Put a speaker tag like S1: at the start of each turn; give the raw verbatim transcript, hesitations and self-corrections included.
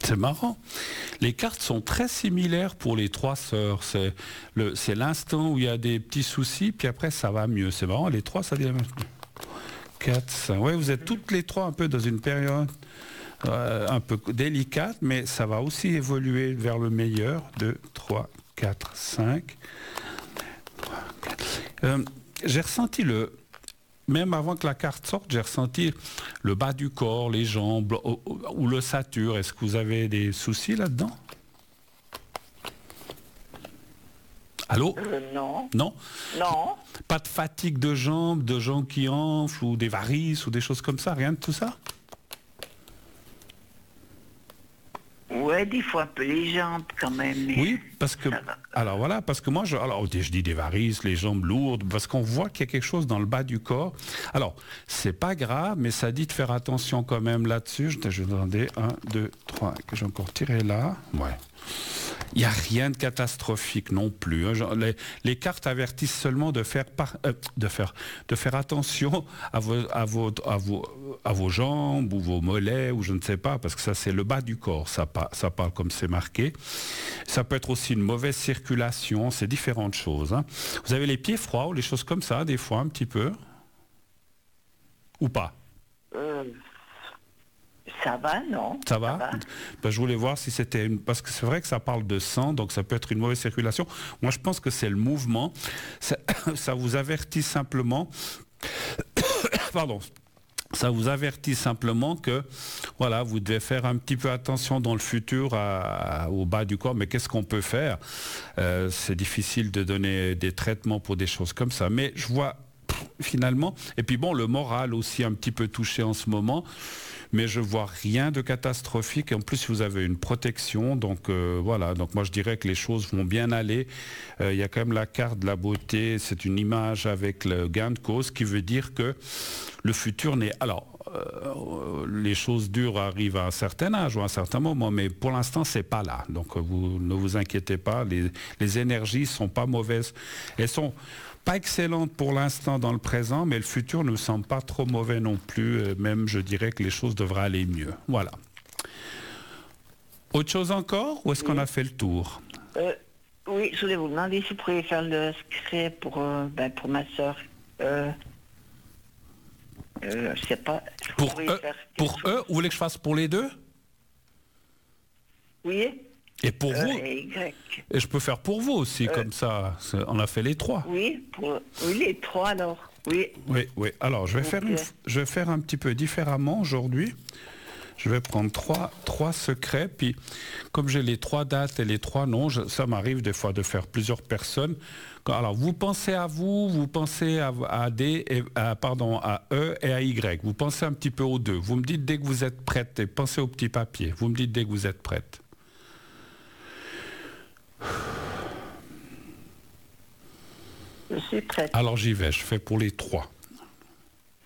S1: C'est marrant. Les cartes sont très similaires pour les trois sœurs. C'est le, c'est l'instant où il y a des petits soucis, puis après ça va mieux. C'est marrant, les trois, ça dit la même chose. quatre, cinq. Ouais, vous êtes toutes les trois un peu dans une période euh, un peu délicate, mais ça va aussi évoluer vers le meilleur. deux, trois, quatre, cinq. Euh, j'ai ressenti le... Même avant que la carte sorte, j'ai ressenti le bas du corps, les jambes, ou, ou l'ossature. Est-ce que vous avez des soucis là-dedans? Allô?
S2: euh, Non.
S1: Non?
S2: Non.
S1: Pas de fatigue de jambes, de jambes qui enflent, ou des varices, ou des choses comme ça? Rien de tout ça?
S2: Ouais, des fois un peu les jambes quand même. Mais
S1: Oui, parce que...
S2: ça va.
S1: Alors voilà, parce que moi, je, alors, je dis des varices, les jambes lourdes, parce qu'on voit qu'il y a quelque chose dans le bas du corps. Alors, c'est pas grave, mais ça dit de faire attention quand même là-dessus. Je, je vais demander un, deux, trois, que j'ai encore tiré là. Ouais. Il n'y a rien de catastrophique non plus. Hein. Genre, les, les cartes avertissent seulement de faire, par, euh, de faire, de faire attention à vos, à, vos, à, vos, à vos jambes ou vos mollets ou je ne sais pas, parce que ça c'est le bas du corps, ça, ça parle comme c'est marqué. Ça peut être aussi une mauvaise circulation, c'est différentes choses. Hein. Vous avez les pieds froids ou les choses comme ça, des fois un petit peu? Ou pas?
S2: Euh, ça va, non?
S1: Ça va, ben, je voulais voir si c'était une... Parce que c'est vrai que ça parle de sang, donc ça peut être une mauvaise circulation. Moi, je pense que c'est le mouvement. Ça, ça vous avertit simplement... Pardon. Ça vous avertit simplement que, voilà, vous devez faire un petit peu attention dans le futur à, à, au bas du corps. Mais qu'est-ce qu'on peut faire? euh, C'est difficile de donner des traitements pour des choses comme ça. Mais je vois, finalement... Et puis bon, le moral aussi un petit peu touché en ce moment. Mais je vois rien de catastrophique. Et en plus, vous avez une protection. Donc euh, voilà. Donc moi, je dirais que les choses vont bien aller. Euh, il y a quand même la carte de la beauté. C'est une image avec le gain de cause qui veut dire que le futur n'est... Alors, euh, les choses dures arrivent à un certain âge ou à un certain moment. Mais pour l'instant, c'est pas là. Donc vous ne vous inquiétez pas. Les, les énergies sont pas mauvaises. Elles sont... pas excellente pour l'instant dans le présent, mais le futur ne me semble pas trop mauvais non plus. Euh, même, je dirais que les choses devraient aller mieux. Voilà. Autre chose encore, ou est-ce oui. qu'on a fait le tour?
S2: euh, Oui, je voulais vous demander si vous pourriez faire le secret pour, euh, ben, pour ma soeur. Euh, euh, je sais pas.
S1: Pour eux, pour eux, vous voulez que je fasse pour les deux?
S2: Oui.
S1: Et pour
S2: euh,
S1: vous
S2: et,
S1: et je peux faire pour vous aussi, euh, comme ça, on a fait les trois.
S2: Oui, pour, oui, les trois alors, oui.
S1: Oui, oui. Alors, je vais, faire une, je vais faire un petit peu différemment aujourd'hui. Je vais prendre trois, trois secrets, puis comme j'ai les trois dates et les trois noms, je, ça m'arrive des fois de faire plusieurs personnes. Alors, vous pensez à vous, vous pensez à, à D, et, à, pardon, à E et à Y. Vous pensez un petit peu aux deux. Vous me dites dès que vous êtes prête, et pensez au petit papier. Vous me dites dès que vous êtes prête.
S2: Je suis prête.
S1: Alors j'y vais, je fais pour les trois.